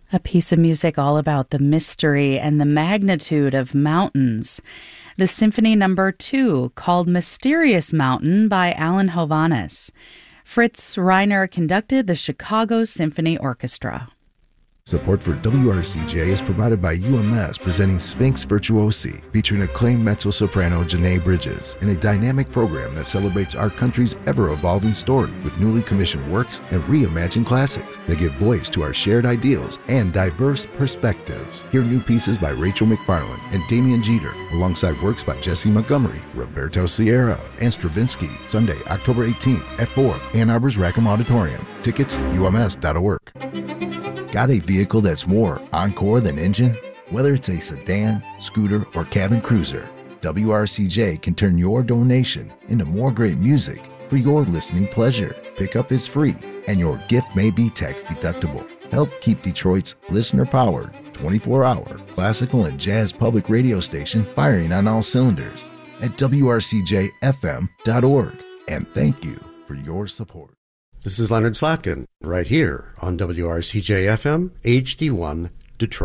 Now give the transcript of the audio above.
A piece of music all about the mystery and the magnitude of mountains. The Symphony No. 2, called Mysterious Mountain by Alan Hovhaness. Fritz Reiner conducted the Chicago Symphony Orchestra. Support for WRCJ is provided by UMS, presenting Sphinx Virtuosi, featuring acclaimed mezzo-soprano Janae Bridges, in a dynamic program that celebrates our country's ever-evolving story with newly commissioned works and reimagined classics that give voice to our shared ideals and diverse perspectives. Hear new pieces by Rachel McFarland and Damian Jeter, alongside works by Jesse Montgomery, Roberto Sierra, and Stravinsky, Sunday, October 18th at 4, Ann Arbor's Rackham Auditorium. Tickets, ums.org. Got a vehicle that's more encore than engine? Whether it's a sedan, scooter, or cabin cruiser, WRCJ can turn your donation into more great music for your listening pleasure. Pickup is free, and your gift may be tax deductible. Help keep Detroit's listener-powered, 24-hour classical and jazz public radio station firing on all cylinders at WRCJFM.org. And thank you for your support. This is Leonard Slatkin, right here on WRCJ-FM, HD1, Detroit.